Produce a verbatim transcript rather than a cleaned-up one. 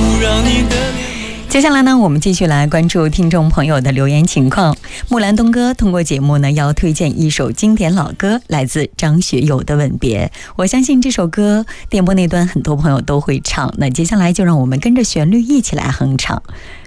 接下来呢，我们继续来关注听众朋友的留言情况。木兰东哥通过节目呢，要推荐一首经典老歌，来自张学友的《吻别》。我相信这首歌电波那端很多朋友都会唱，那接下来就让我们跟着旋律一起来哼唱。